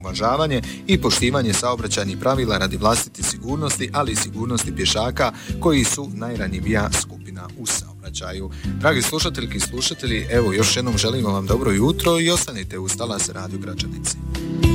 uvažavanje i poštivanje saobraćajnih pravila radi vlastite sigurnosti, ali i sigurnosti pješaka koji su najranjivija skupina u saobraćaju. Dragi slušateljki i slušatelji, evo još jednom želimo vam dobro jutro i ostanite uz Talas Radio Gračanici.